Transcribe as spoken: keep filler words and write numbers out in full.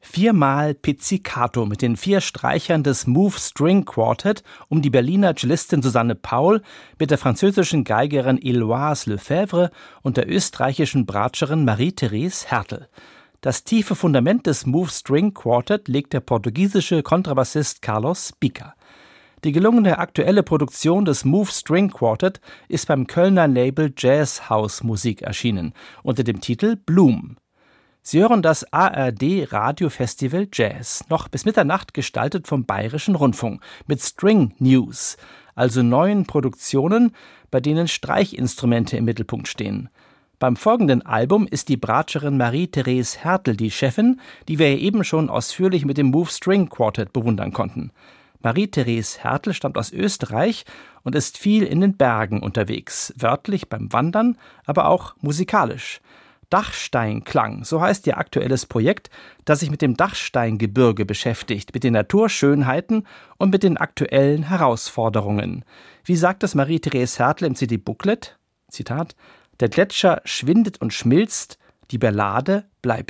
Viermal Pizzicato mit den vier Streichern des Move String Quartet um die Berliner Cellistin Susanne Paul mit der französischen Geigerin Héloïse Lefebvre und der österreichischen Bratscherin Marie-Therese Hertel. Das tiefe Fundament des Move String Quartet legt der portugiesische Kontrabassist Carlos Bica. Die gelungene aktuelle Produktion des Move String Quartet ist beim Kölner Label Jazz House Musik erschienen, unter dem Titel Bloom. Sie hören das A R D Radiofestival Jazz, noch bis Mitternacht gestaltet vom Bayerischen Rundfunk, mit String News, also neuen Produktionen, bei denen Streichinstrumente im Mittelpunkt stehen. Beim folgenden Album ist die Bratscherin Marie-Therese Hertel die Chefin, die wir ja eben schon ausführlich mit dem Move String Quartet bewundern konnten. Marie-Therese Hertel stammt aus Österreich und ist viel in den Bergen unterwegs, wörtlich beim Wandern, aber auch musikalisch. Dachsteinklang, so heißt ihr aktuelles Projekt, das sich mit dem Dachsteingebirge beschäftigt, mit den Naturschönheiten und mit den aktuellen Herausforderungen. Wie sagt es Marie-Therese Hertel im C D-Booklet? Zitat: Der Gletscher schwindet und schmilzt, die Ballade bleibt